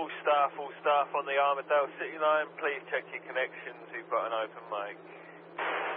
all staff on the Armadale City line, please check your connections, we've got an open mic.